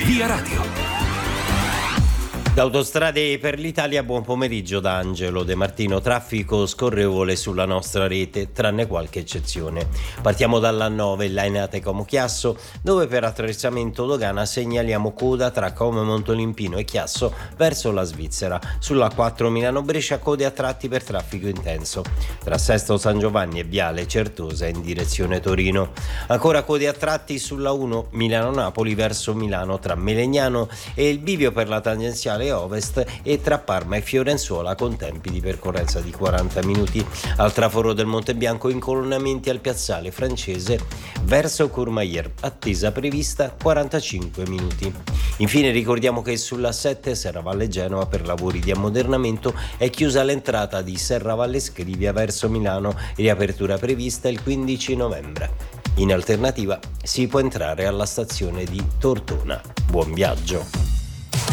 Via Radio. Da Autostrade per l'Italia, buon pomeriggio da Angelo De Martino. Traffico scorrevole sulla nostra rete, tranne qualche eccezione. Partiamo dalla 9, Lainate Como Chiasso, dove per attraversamento dogana segnaliamo coda tra Como Montolimpino e Chiasso verso la Svizzera. Sulla 4 Milano Brescia, code a tratti per traffico intenso. Tra Sesto San Giovanni e Viale Certosa in direzione Torino. Ancora code a tratti sulla 1 Milano Napoli verso Milano tra Melegnano e il bivio per la tangenziale Ovest e tra Parma e Fiorenzuola con tempi di percorrenza di 40 minuti. Al traforo del Monte Bianco incolonnamenti al piazzale francese verso Courmayeur, attesa prevista 45 minuti. Infine ricordiamo che sulla 7 Serravalle Genova per lavori di ammodernamento è chiusa l'entrata di Serravalle Scrivia verso Milano, riapertura prevista il 15 novembre. In alternativa si può entrare alla stazione di Tortona. Buon viaggio!